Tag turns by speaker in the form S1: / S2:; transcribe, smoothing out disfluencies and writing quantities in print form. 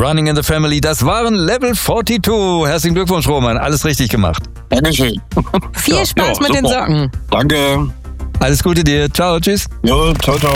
S1: Running in the Family. Das waren Level 42. Herzlichen Glückwunsch, Roman. Alles richtig gemacht.
S2: Dankeschön.
S3: Viel Spaß mit den
S2: super.
S3: Socken.
S2: Danke.
S1: Alles Gute dir. Ciao, tschüss.
S2: Jo, ciao, ciao.